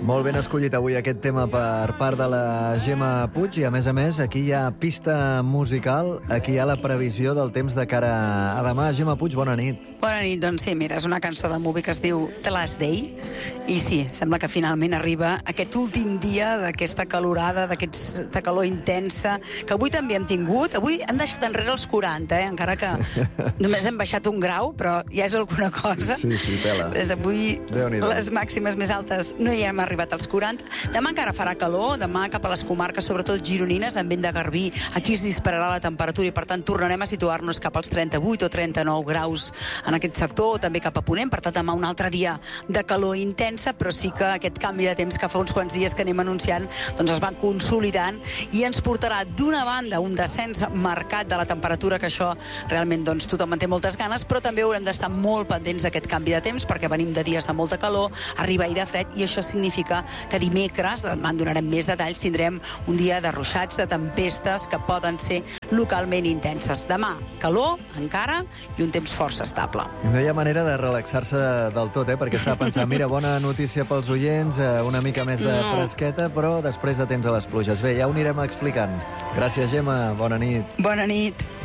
Molt ben escollit avui aquest tema per part de la Gemma Puig i, a més, aquí hi ha pista musical, aquí hi ha la previsió del temps de cara a demà. Gemma Puig, bona nit. Bona nit, doncs sí, mira, és una cançó de Movie que es diu The Last Day i sí, sembla que finalment arriba aquest últim dia d'aquesta calorada, de calor intensa, que avui també hem tingut. Avui hem deixat enrere els 40, encara que només hem baixat 1 grau, però ja és alguna cosa. Sí, pela. Avui les màximes més altes no hi hem arribat als 40. Demà encara farà calor, demà cap a les comarques, sobretot gironines, amb vent de garbí, aquí es dispararà la temperatura i per tant tornarem a situar-nos cap als 38 o 39 graus en aquest sector, o també cap a Ponent. Per tant, demà un altre dia de calor intensa, però sí que aquest canvi de temps que fa uns quants dies que anem anunciant doncs es va consolidant i ens portarà d'una banda un descens marcat de la temperatura, que això realment doncs tothom en té moltes ganes, però també haurem d'estar molt pendents d'aquest canvi de temps perquè venim de dies de molta calor, arriba aire fred i això significa que dimecres, demà en donarem més detalls, tindrem un dia de ruixats, de tempestes que poden ser localment intenses. Demà, calor encara i un temps força estable. No hi ha manera de relaxar-se del tot, perquè estava pensant, mira, bona notícia pels oients, una mica més de fresqueta, però després de temps a les pluges. Bé, ja ho anirem explicant. Gràcies, Gemma. Bona nit. Bona nit.